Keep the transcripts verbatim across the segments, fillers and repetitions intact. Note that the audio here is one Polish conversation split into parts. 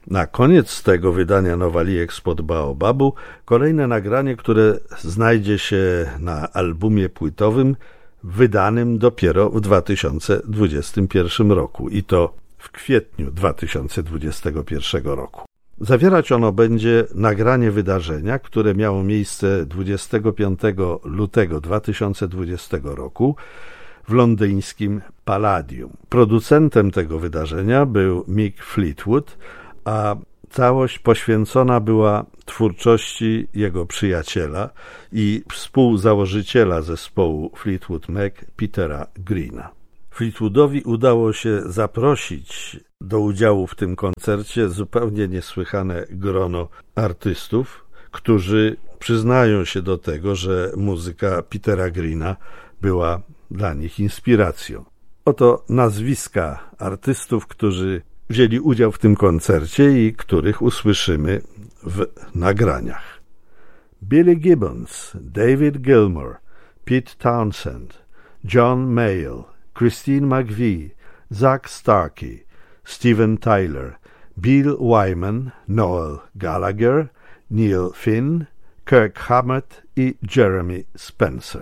Na koniec tego wydania Nowalijek spod Baobabu kolejne nagranie, które znajdzie się na albumie płytowym wydanym dopiero w dwa tysiące dwudziestym pierwszym roku i to w kwietniu dwa tysiące dwudziestego pierwszego roku. Zawierać ono będzie nagranie wydarzenia, które miało miejsce dwudziestego piątego lutego dwa tysiące dwudziestego roku w londyńskim Palladium. Producentem tego wydarzenia był Mick Fleetwood, a całość poświęcona była twórczości jego przyjaciela i współzałożyciela zespołu Fleetwood Mac, Petera Greena. Fleetwoodowi udało się zaprosić do udziału w tym koncercie zupełnie niesłychane grono artystów, którzy przyznają się do tego, że muzyka Petera Greena była dla nich inspiracją. Oto nazwiska artystów, którzy wzięli udział w tym koncercie i których usłyszymy w nagraniach. Billy Gibbons, David Gilmour, Pete Townshend, John Mayall, Christine McVie, Zach Starkey, Steven Tyler, Bill Wyman, Noel Gallagher, Neil Finn, Kirk Hammett i Jeremy Spencer.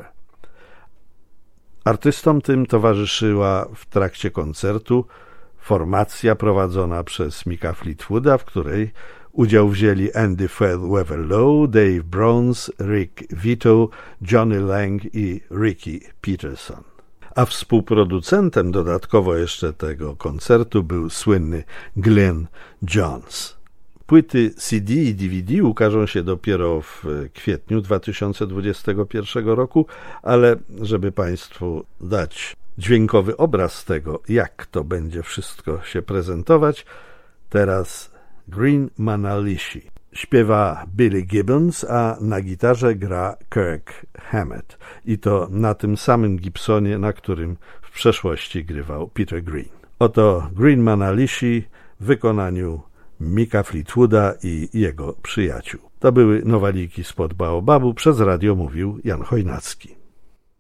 Artystom tym towarzyszyła w trakcie koncertu formacja prowadzona przez Micka Fleetwooda, w której udział wzięli Andy Weatherlow, Dave Browns, Rick Vito, Johnny Lang i Ricky Peterson. A współproducentem dodatkowo jeszcze tego koncertu był słynny Glenn Jones. Płyty C D i D V D ukażą się dopiero w kwietniu dwa tysiące dwudziestego pierwszego roku, ale żeby Państwu dać dźwiękowy obraz tego, jak to będzie wszystko się prezentować, teraz Green Manalishi. Śpiewa Billy Gibbons, a na gitarze gra Kirk Hammett. I to na tym samym Gibsonie, na którym w przeszłości grywał Peter Green. Oto Green Manalishi w wykonaniu Micka Fleetwooda i jego przyjaciół. To były Nowaliki spod Baobabu, przez radio mówił Jan Chojnacki.